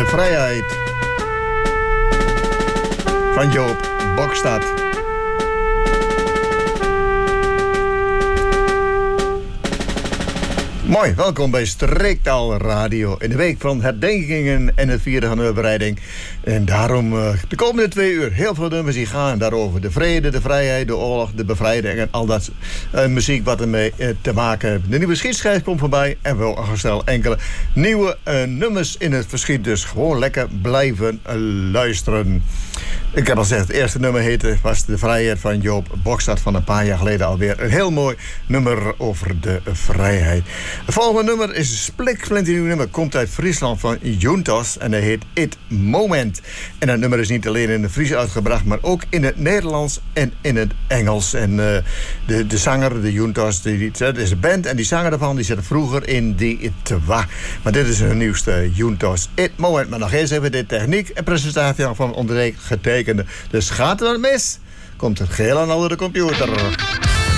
vrijheid van Joop Bokstad. Mooi, welkom bij Streektaal Radio. In de week van herdenkingen en het vieren van de bevrijding. En daarom de komende 2 uur heel veel nummers die gaan daarover. De vrede, de vrijheid, de oorlog, de bevrijding en al dat muziek wat ermee te maken heeft. De nieuwe schietschijf komt voorbij en wel gesteld enkele nieuwe nummers in het verschiet. Dus gewoon lekker blijven luisteren. Ik heb al gezegd, het eerste nummer was De Vrijheid van Joop Bokstad van een paar jaar geleden alweer. Een heel mooi nummer over de vrijheid. Het volgende nummer is een splinternieuw nummer. Komt uit Friesland van Juntos en dat heet It Moment. En dat nummer is niet alleen in het Fries uitgebracht, maar ook in het Nederlands en in het Engels. En de zanger, de Juntos, dat is een band. En die zanger daarvan die zat vroeger in Die Twa. Maar dit is hun nieuwste Juntos It Moment. Maar nog eens even de techniek en presentatie van ondergetekende. Dus gaat er wat mis, komt het geheel aan over de computer.